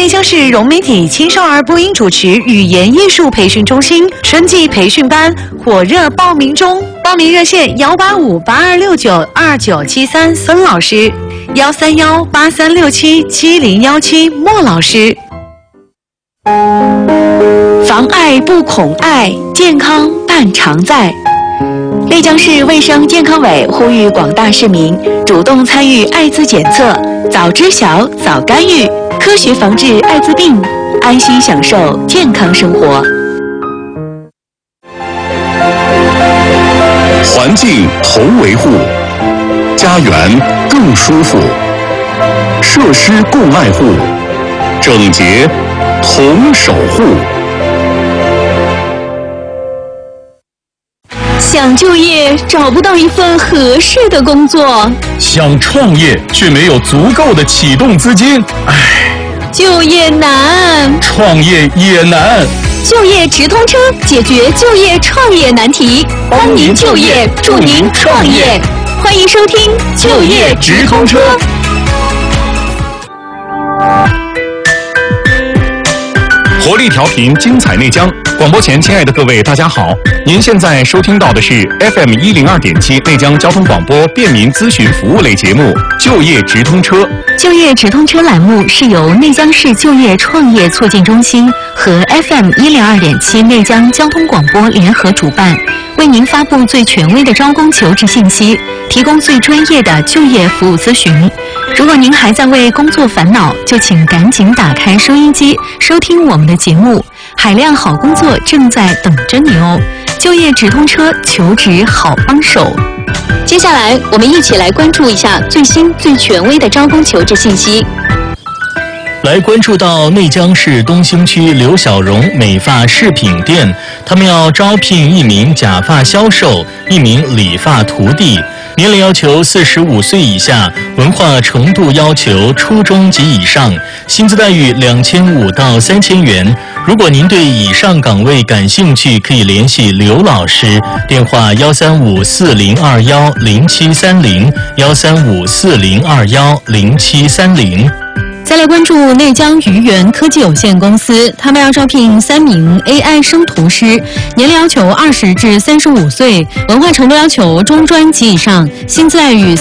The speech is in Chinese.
内江市融媒体青少儿播音主持语言艺术培训中心春季培训班火热报名中，报名热线18582692973孙老师，13183677017莫老师。防艾不恐艾，健康伴常在。内江市卫生健康委呼吁广大市民主动参与艾滋检测，早知晓早干预，科学防治艾滋病，安心享受健康生活。 环境同维护，家园更舒服，设施共爱护，整洁同守护。 想就业找不到一份合适的工作， 想创业却没有足够的启动资金， 就业难， 创业也难。 就业直通车解决就业创业难题，帮您就业，助您创业。欢迎收听就业直通车。 活力调频，精彩内江。广播前，亲爱的各位，大家好！您现在收听到的是 FM102.7内江交通广播便民咨询服务类节目《就业直通车》。 就业直通车栏目是由内江市就业创业促进中心和 FM102.7内江交通广播联合主办，为您发布最权威的招工求职信息，提供最专业的就业服务咨询。如果您还在为工作烦恼，就请赶紧打开收音机，收听我们的节目。海量好工作正在等着你哦！就业直通车，求职好帮手。接下来，我们一起来关注一下最新最权威的招工求职信息。 来关注到内江市东兴区刘小荣美发饰品店，他们要招聘一名假发销售，一名理发徒弟。年龄要求45岁以下，文化程度要求初中及以上，薪资待遇2500到3000元。如果您对以上岗位感兴趣，可以联系刘老师，电话13540210730，13540210730。 再来关注内江鱼源科技有限公司，他们要招聘3名 AI 生图师，年龄要求20至35岁，文化程度要求中专及以上，薪资待遇